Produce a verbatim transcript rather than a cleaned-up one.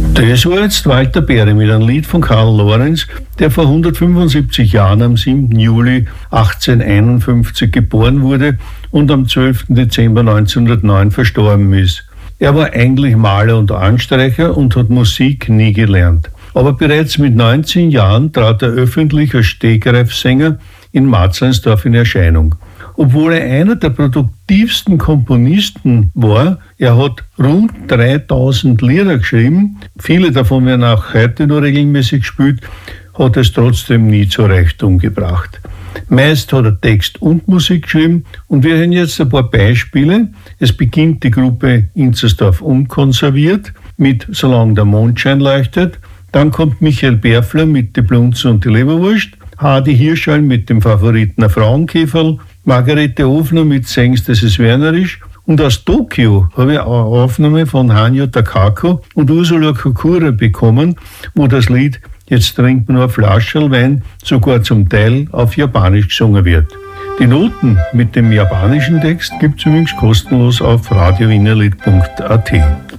Das war jetzt Walter Bery mit einem Lied von Karl Lorenz, der vor hundertfünfundsiebzig Jahren am siebten Juli achtzehnhunderteinundfünfzig geboren wurde und am zwölften Dezember neunzehnhundertneun verstorben ist. Er war eigentlich Maler und Anstreicher und hat Musik nie gelernt. Aber bereits mit neunzehn Jahren trat er öffentlich als Stegreifsänger in Matzleinsdorf in Erscheinung. Obwohl er einer der produktivsten Komponisten war, er hat rund dreitausend Lieder geschrieben, viele davon werden auch heute noch regelmäßig gespielt, hat es trotzdem nie zur Reichtum gebracht. Meist hat er Text und Musik geschrieben und wir hören jetzt ein paar Beispiele. Es beginnt die Gruppe Inzersdorf unkonserviert mit Solange der Mondschein leuchtet. Dann kommt Michael Berfler mit Die Blunzen und die Leberwurst, Hadi Hirschall mit dem Favoriten der Frauenkäferl, Margarete Ofner mit Sengst, das ist wernerisch. Und aus Tokio habe ich eine Aufnahme von Hanyo Takako und Ursula Kokura bekommen, wo das Lied Jetzt trinkt man nur ein Flascherl Wein sogar zum Teil auf Japanisch gesungen wird. Die Noten mit dem japanischen Text gibt es übrigens kostenlos auf radio wienerlied punkt a t.